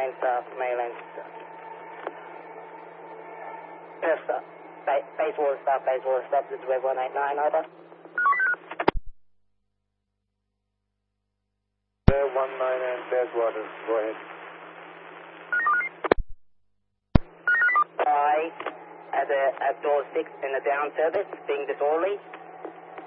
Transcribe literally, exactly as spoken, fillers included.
nine South Mainland. Yes, sir. Base, base water stop, base water stop. This is Web one eight nine, over. Web one nine nine, base water. Go ahead. I, at, a, at door six in the down service, being disorderly.